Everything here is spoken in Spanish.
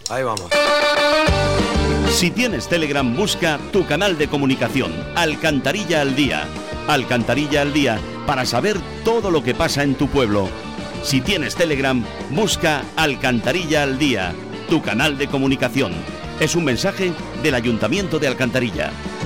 Ahí vamos. Si tienes Telegram, busca tu canal de comunicación, Alcantarilla al Día. Alcantarilla al Día, para saber todo lo que pasa en tu pueblo. Si tienes Telegram, busca Alcantarilla al Día, tu canal de comunicación. Es un mensaje del Ayuntamiento de Alcantarilla.